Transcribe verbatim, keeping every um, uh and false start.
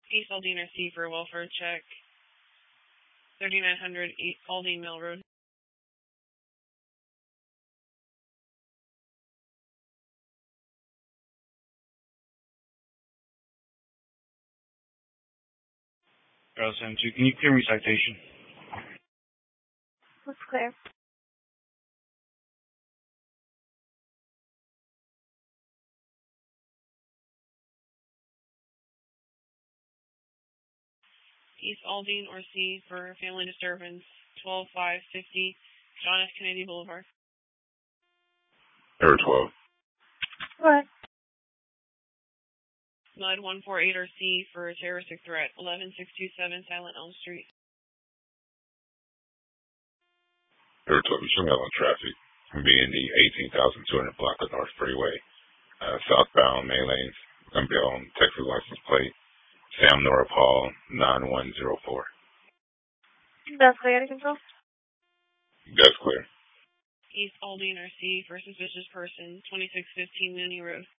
East Aldine or C for a welfare check. thirty-nine hundred Aldine Mill Road. Browse M two, can you clear me citation? Looks clear. East Aldine or C for family disturbance. twelve five fifty John F. Kennedy Boulevard. Error twelve. What? Mud one four eight or C for a terroristic threat. eleven six two seven Silent Elm Street. Error twelve. You're showing up on traffic. I'm being the eighteen thousand two hundred block of North Freeway. Uh, southbound main lanes. Going to be on Texas license plate. Sam Nora Paul nine one zero four. That's clear to control. That's clear. East Aldine or C for suspicious person. twenty-six fifteen Mooney Road.